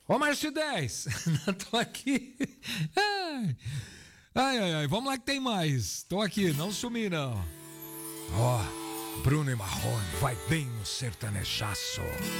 Ô, Márcio 10, tô aqui. Ai, vamos lá que tem mais. Tô aqui, não sumi não. Ó, Bruno e Marrone, vai bem no sertanejaço.